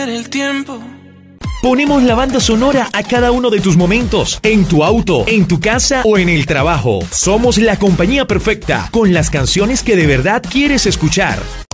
detener el tiempo. Ponemos la banda sonora a cada uno de tus momentos, en tu auto, en tu casa o en el trabajo. Somos la compañía perfecta, con las canciones que de verdad quieres escuchar.